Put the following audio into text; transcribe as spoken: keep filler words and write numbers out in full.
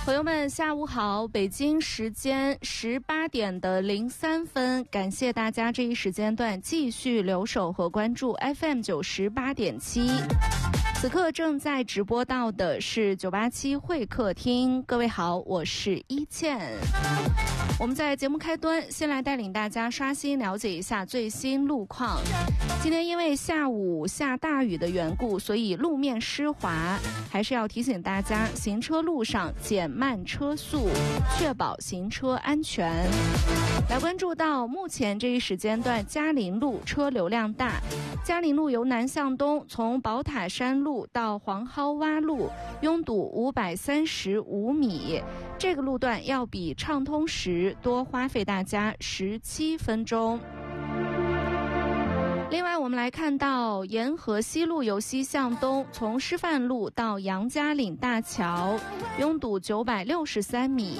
朋友们下午好，北京时间十八点的零三分，感谢大家这一时间段继续留守和关注 F M 九十八点七。此刻正在直播到的是九八七会客厅，各位好，我是一倩。我们在节目开端先来带领大家刷新了解一下最新路况。今天因为下午下大雨的缘故，所以路面湿滑，还是要提醒大家行车路上减慢车速，确保行车安全。来关注到目前这一时间段嘉林路车流量大，嘉林路由南向东从宝塔山路到黄蒿洼路拥堵五百三十五米，这个路段要比畅通时多花费大家十七分钟。另外我们来看到沿河西路由西向东从师范路到杨家岭大桥拥堵九百六十三米，